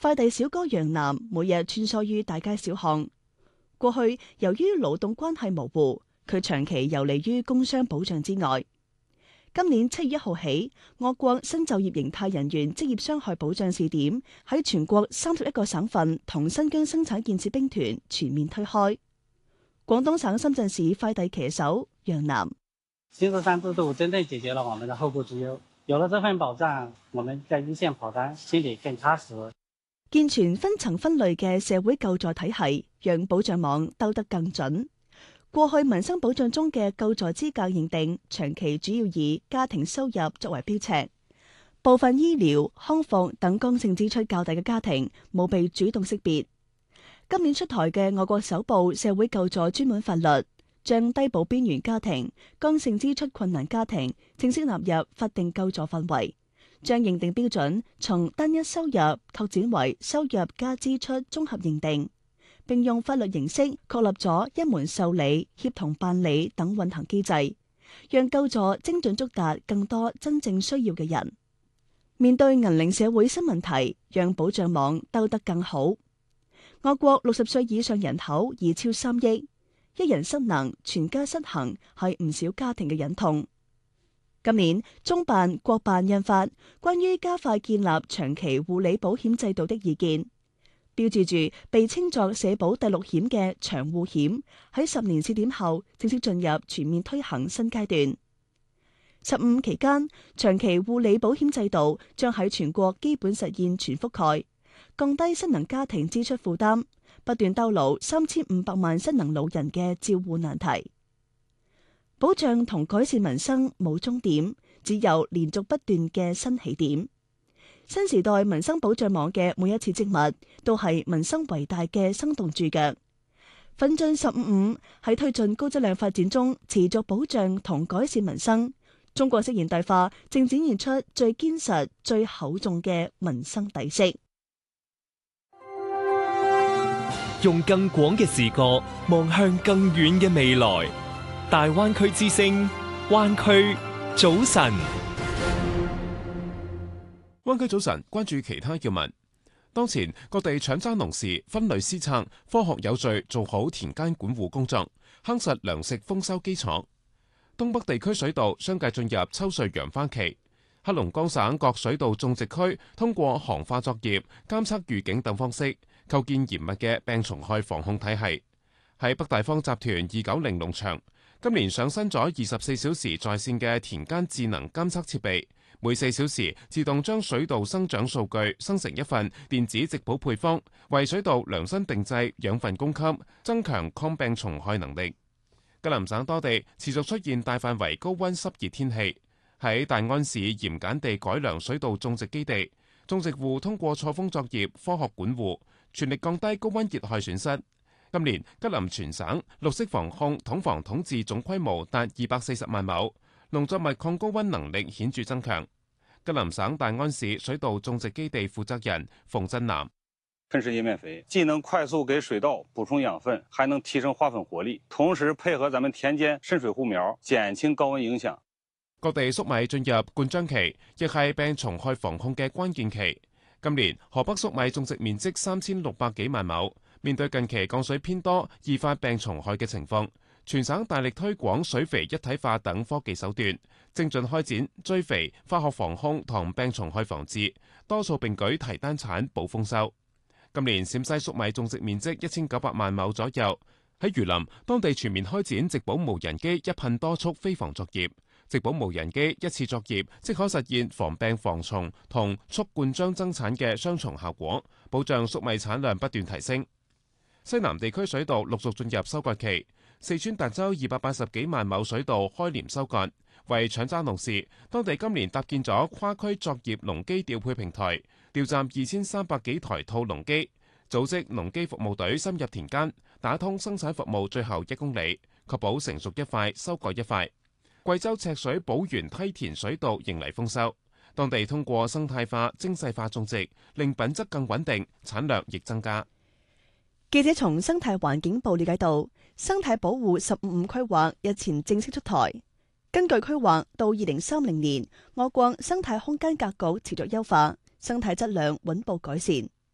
快遞小哥楊楠每日穿梭於大街小巷。過去由於勞動關係模糊，佢長期游離於工傷保障之外。今年7月1號起，我國新就業形態人員職業傷害保障試點喺全國31個省份同新疆生產建設兵團全面推開。廣東省深圳市快遞騎手楊楠： 新3制度真正解決了我們的後顧之憂，有了這份保障，我們在一線跑單，心裏更踏實。 健全分層分類嘅社會救助體系，讓保障網兜得更準。過去民生保障中嘅救助資格認定，長期主要以家庭收入作為標尺，部分醫療、康復等剛性支出較大嘅家庭冇被主動識別。今年出台嘅我國首部社會救助專門法律，將低保邊緣家庭、剛性支出困難家庭正式納入法定救助範圍，將認定標準從單一收入拓展為收入加支出綜合認定，並用法律形式確立咗一門受理、協同辦理等運行機制，讓救助精準觸達更多真正需要嘅人。面對銀齡社會新問題，讓保障網兜得更好。我國60歲以上人口已超3億，一人失能，全家失衡，係唔少家庭嘅忍痛。今年中辦、國辦印發關於加快建立長期護理保險制度的意見，標誌住被稱作社保第6險嘅長護險喺10年試點後正式進入全面推行新階段。15期間，長期護理保險制度將喺全國基本實現全覆蓋，降低失能家庭支出負擔，不斷兜牢3500萬失能老人嘅照護難題。保障同改善民生冇終點，只有連續不斷嘅新起點。新時代民生保障網嘅每一次織物，都係民生偉大嘅生動注腳。奮進15.5喺推進高質量發展中，持續保障同改善民生。中國式現代化正展現出最堅實、最厚重嘅民生底色。 用更廣嘅視角望向更遠嘅未來。大灣區之聲，灣區早晨。 灣區早晨，關注其他要聞。當前各地搶渣農事，分類施策，科學有序做好田間管護工作，夯實糧食豐收基礎。東北地區水稻相繼進入秋穗揚花期，黑龍江省各水稻種植區通過行化作業、監測預警等方式，構建嚴密嘅病蟲害防控體系。喺北大方集團290農場，今年上新咗24小時在線嘅田間智能監測設備，每4小時自動將水稻生長數據生成一份電子植保配方，為水稻量身定製養分供給，增強抗病蟲害能力。吉林省多地持續出現大範圍高溫濕熱天氣，喺大安市鹽鹼地改良水稻種植基地，種植戶通過錯峰作業、科學管護，全力降低高溫熱害損失。今年吉林全省綠色防控統防統治總規模達240萬畝，農作物抗高溫能力顯著增強。吉林省大安市水稻種植基地負責人馮振南： 噴施葉面肥既能快速給水稻補充養分，還能提升花粉活力，同時配合咱們田間滲水護苗，減輕高溫影響。 各地粟米進入灌漿期，亦係病蟲害防控嘅關鍵期。今年河北粟米種植面積3600幾萬畝，面對近期降水偏多，易發病蟲害嘅情況，全省大力推廣水肥一體化等科技手段，精進開展追肥、化學防控同病蟲害防治，多數並舉提單產保豐收。今年陝西粟米種植面積1900萬畝左右，喺榆林，當地全面開展植保無人機一噴多速飛防作業。植保無人機一次作業即可實現防病防蟲同促灌漿增產嘅雙重效果，保障粟米產量不斷提升。西南地區水稻陸續進入收割期，四川達州280幾萬畝水稻開鐮收割。為搶渣農事，當地今年搭建咗跨區作業農機調配平台，調站2300幾台套農機，組織農機服務隊深入田間，打通生產服務最後1公里，確保成熟一塊收割一塊。貴州赤水寶源梯田水稻迎嚟豐收，當地通過生態化、精細化種植，令品質更穩定，產量亦增加。 記者從生態環境部了解到，生態保護15.5規劃日前正式出台。根據規劃，到2030年，我國生態空間格局持續優化，生態質量穩步改善。